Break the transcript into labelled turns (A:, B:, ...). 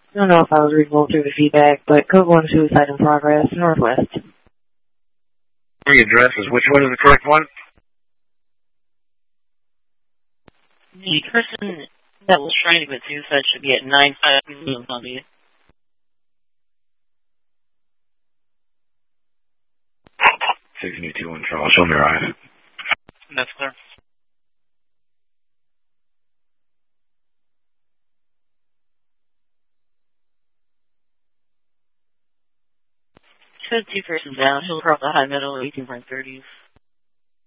A: I don't know if I was readable through the feedback, but code 1 suicide in progress, northwest.
B: The address is which one is the correct one?
C: The person that was trying to commit suicide should be at 9-5 Columbia.
B: 6221 Charles, show me your eyes.
C: That's clear. Should 2 persons down, Hill across the high middle, 18.30s.